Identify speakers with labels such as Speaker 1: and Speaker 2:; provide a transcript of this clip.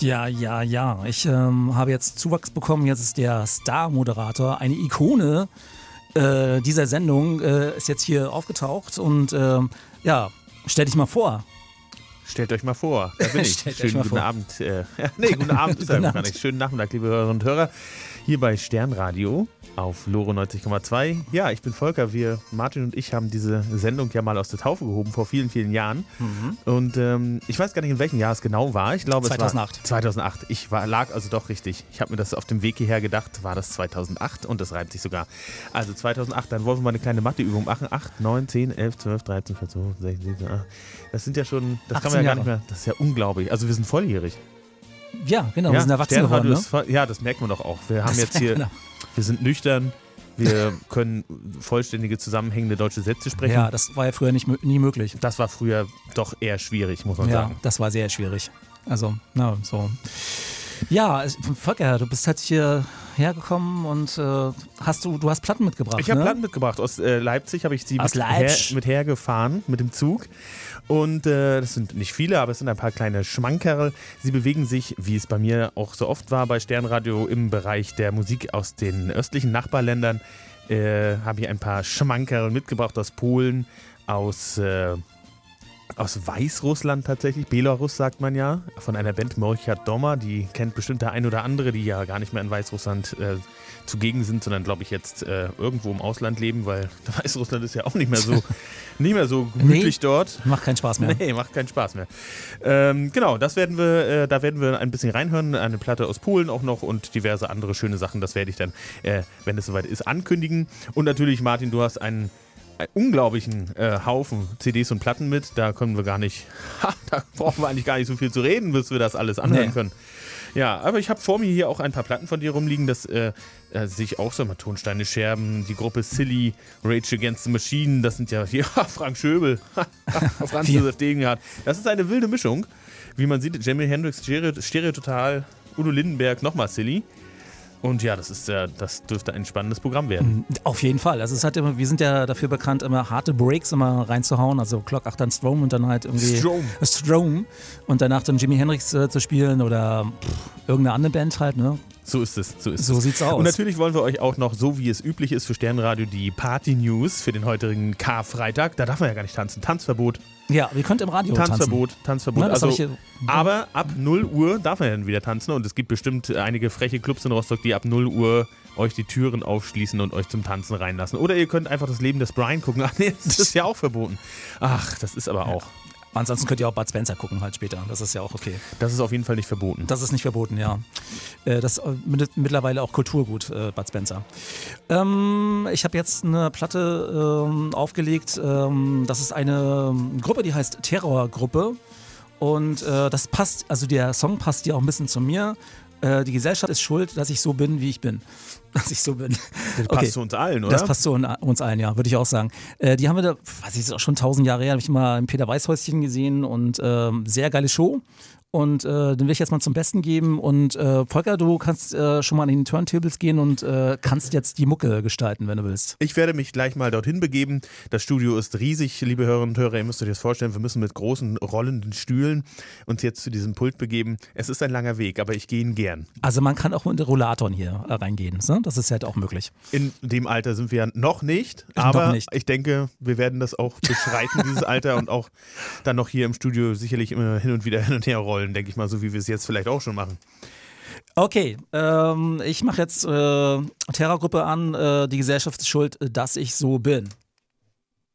Speaker 1: Ja, ja, ja. Ich habe jetzt Zuwachs bekommen. Jetzt ist der Star-Moderator, eine Ikone dieser Sendung, ist jetzt hier aufgetaucht. Und ja, stell dich mal vor.
Speaker 2: Stellt euch mal vor, da bin ich. Schönen guten Abend. Guten Abend ist
Speaker 1: Guten
Speaker 2: ja
Speaker 1: Abend.
Speaker 2: gar nicht. Schönen Nachmittag, liebe Hörerinnen und Hörer. Hier bei Sternradio auf Lore 90,2. Ja, ich bin Volker. Martin und ich, haben diese Sendung ja mal aus der Taufe gehoben vor vielen, vielen Jahren. Und ich weiß gar nicht, in welchem Jahr es genau war. Ich glaube,
Speaker 1: 2008.
Speaker 2: Es war 2008. Lag also doch richtig. Ich habe mir das auf dem Weg hierher gedacht, war das 2008 und das reimt sich sogar. Also 2008, dann wollen wir mal eine kleine Matheübung machen. 8, 9, 10, 11, 12, 13, 14, 15, 16, 17, 18. Das sind ja schon, das kann man ja gar nicht mehr, das ist ja unglaublich. Also wir sind volljährig.
Speaker 1: Ja, genau, wir sind erwachsen geworden. Ne?
Speaker 2: Ja, das merkt man doch auch. Wir haben jetzt hier, wir sind nüchtern, wir können vollständige, zusammenhängende deutsche Sätze sprechen.
Speaker 1: Ja, das war ja früher nie möglich.
Speaker 2: Das war früher doch eher schwierig, muss man sagen.
Speaker 1: Ja, das war sehr schwierig. Also, na, so. Ja, Volker, du bist halt hier hergekommen und du hast Platten mitgebracht.
Speaker 2: Ich habe
Speaker 1: ne?
Speaker 2: Platten mitgebracht. Aus Leipzig habe ich sie mit hergefahren mit dem Zug. Und das sind nicht viele, aber es sind ein paar kleine Schmankerl. Sie bewegen sich, wie es bei mir auch so oft war bei Sternradio, im Bereich der Musik aus den östlichen Nachbarländern. Habe ich ein paar Schmankerl mitgebracht aus Polen, aus Weißrussland tatsächlich, Belarus sagt man ja, von einer Band Morchat Doma, die kennt bestimmt der ein oder andere, die ja gar nicht mehr in Weißrussland zugegen sind, sondern glaube ich jetzt irgendwo im Ausland leben, weil Weißrussland ist ja auch nicht mehr so gemütlich dort.
Speaker 1: Macht keinen Spaß mehr.
Speaker 2: Nee, macht keinen Spaß mehr. Genau, da werden wir ein bisschen reinhören, eine Platte aus Polen auch noch und diverse andere schöne Sachen, das werde ich dann, wenn es soweit ist, ankündigen. Und natürlich, Martin, du hast einen unglaublichen Haufen CDs und Platten mit. Da können wir da brauchen wir eigentlich gar nicht so viel zu reden, bis wir das alles anhören können. Ja, aber ich habe vor mir hier auch ein paar Platten von dir rumliegen, das sehe ich auch so mal. Tonsteine Scherben, die Gruppe Silly, Rage Against the Machine, das sind ja hier Frank Schöbel, Franz Josef Degenhardt. Das ist eine wilde Mischung. Wie man sieht, Jimi Hendrix, Stereo Total, Udo Lindenberg, nochmal Silly. Und ja, das dürfte ein spannendes Programm werden.
Speaker 1: Auf jeden Fall. Also wir sind ja dafür bekannt, immer harte Breaks immer reinzuhauen. Also Clock 8 dann Strom und dann halt irgendwie Strom und danach dann Jimi Hendrix zu spielen oder irgendeine andere Band halt, ne?
Speaker 2: So ist es.
Speaker 1: So sieht's aus.
Speaker 2: Und natürlich wollen wir euch auch noch, so wie es üblich ist für Sternradio, die Party-News für den heutigen Karfreitag. Da darf man ja gar nicht tanzen. Tanzverbot.
Speaker 1: Ja, wir können im Radio
Speaker 2: Tanzverbot.
Speaker 1: Na,
Speaker 2: also, aber ab 0 Uhr darf man dann wieder tanzen und es gibt bestimmt einige freche Clubs in Rostock, die ab 0 Uhr euch die Türen aufschließen und euch zum Tanzen reinlassen. Oder ihr könnt einfach das Leben des Brian gucken. Ach nee, das ist ja auch verboten. Ach, das ist aber auch.
Speaker 1: Ansonsten könnt ihr auch Bud Spencer gucken halt später. Das ist ja auch okay.
Speaker 2: Das ist auf jeden Fall nicht verboten.
Speaker 1: Das ist nicht verboten, ja. Das ist mittlerweile auch Kulturgut, Bud Spencer. Ich habe jetzt eine Platte aufgelegt. Das ist eine Gruppe, die heißt Terrorgruppe. Und das passt, also der Song passt ja auch ein bisschen zu mir. Die Gesellschaft ist schuld, dass ich so bin, wie ich bin. Dass ich so bin.
Speaker 2: Das passt zu uns allen, oder?
Speaker 1: Das passt zu uns allen, ja, würde ich auch sagen. Die haben wir da, weiß ich, ist auch schon 1000 Jahre her, habe ich mal im Peter Weißhäuschen gesehen und sehr geile Show. Und den will ich jetzt mal zum Besten geben. Und Volker, du kannst schon mal an den Turntables gehen und kannst jetzt die Mucke gestalten, wenn du willst.
Speaker 2: Ich werde mich gleich mal dorthin begeben. Das Studio ist riesig, liebe Hörerinnen und Hörer. Ihr müsst euch das vorstellen, wir müssen mit großen rollenden Stühlen uns jetzt zu diesem Pult begeben. Es ist ein langer Weg, aber ich gehe ihn gern.
Speaker 1: Also man kann auch mit Rollatoren hier reingehen. Ne? Das ist halt auch möglich.
Speaker 2: In dem Alter sind wir ja noch nicht, aber ich denke, wir werden das auch beschreiten, dieses Alter, und auch dann noch hier im Studio sicherlich immer hin und her rollen. Denke ich mal, so wie wir es jetzt vielleicht auch schon machen.
Speaker 1: Okay, ich mache jetzt Terrorgruppe an, die Gesellschaft ist schuld, dass ich so bin.